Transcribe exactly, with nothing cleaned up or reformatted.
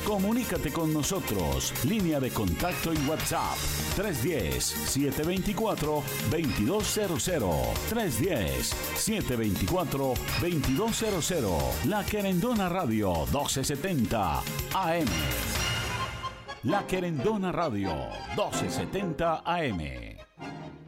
Comunícate con nosotros. Línea de contacto y WhatsApp tres uno cero, siete dos cuatro, dos dos cero cero. tres uno cero, siete dos cuatro, dos dos cero cero. La Querendona Radio doce setenta A M. La Querendona Radio doce setenta A M.